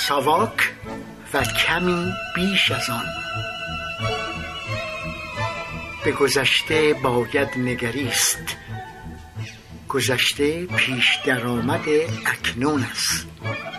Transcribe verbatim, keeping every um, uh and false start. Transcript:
ساواک و کمی بیش از آن. به گذشته باید نگریست، گذشته پیش درآمد اکنون است.